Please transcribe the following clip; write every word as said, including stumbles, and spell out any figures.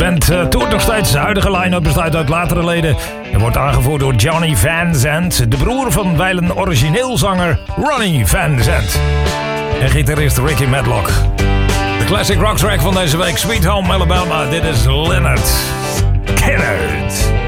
band uh, toert nog steeds. De huidige line-up bestaat uit latere leden. En wordt aangevoerd door Johnny Van Zandt, de broer van wijlen origineel zanger Ronnie Van Zandt. En gitarist Ricky Medlock. De classic rock track van deze week, Sweet Home Alabama. Dit is Leonard Skinner.